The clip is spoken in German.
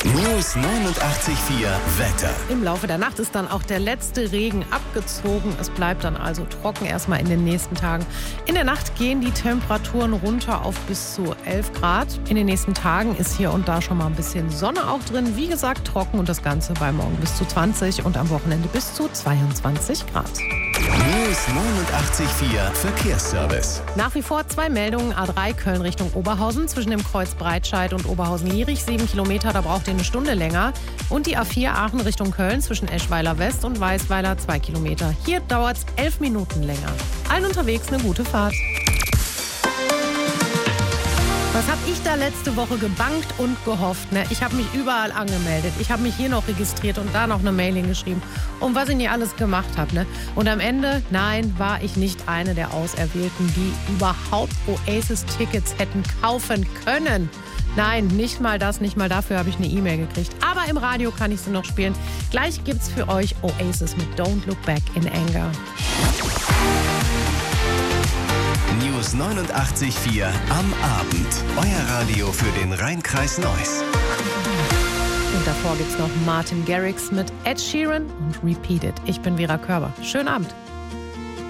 News 89.4 Wetter. Im Laufe der Nacht ist dann auch der letzte Regen abgezogen. Es bleibt dann also trocken erstmal in den nächsten Tagen. In der Nacht gehen die Temperaturen runter auf bis zu 11 Grad. In den nächsten Tagen ist hier und da schon mal ein bisschen Sonne auch drin. Wie gesagt, trocken und das Ganze bei morgen bis zu 20 und am Wochenende bis zu 22 Grad. News 89.4 Verkehrsservice. Nach wie vor 2 Meldungen. A3 Köln Richtung Oberhausen zwischen dem Kreuz Breitscheid und Oberhausen-Lierich 7 Kilometer, da braucht ihr eine Stunde länger. Und die A4 Aachen Richtung Köln zwischen Eschweiler West und Weißweiler 2 Kilometer. Hier dauert es 11 Minuten länger. Allen unterwegs eine gute Fahrt. Was habe ich da letzte Woche gebankt und gehofft? Ne? Ich habe mich überall angemeldet. Ich habe mich hier noch registriert und da noch eine Mail hingeschrieben. Und was ich nicht alles gemacht habe. Ne? Und am Ende, nein, war ich nicht eine der Auserwählten, die überhaupt Oasis-Tickets hätten kaufen können. Nein, nicht mal das, nicht mal dafür habe ich eine E-Mail gekriegt. Aber im Radio kann ich sie noch spielen. Gleich gibt's für euch Oasis mit Don't Look Back in Anger. News 89.4 am Abend. Euer Radio für den Rhein-Kreis Neuss. Und davor gibt's noch Martin Garrix mit Ed Sheeran und Repeat It. Ich bin Vera Körber. Schönen Abend.